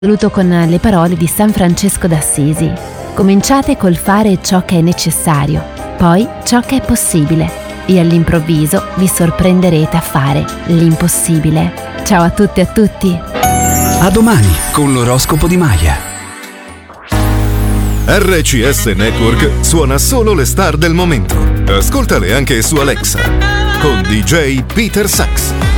Saluto con le parole di San Francesco d'Assisi. Cominciate col fare ciò che è necessario, poi ciò che è possibile e all'improvviso vi sorprenderete a fare l'impossibile. Ciao a tutte e a tutti. A domani con l'oroscopo di Maya. RCS Network suona solo le star del momento. Ascoltale anche su Alexa con DJ Peter Sachs.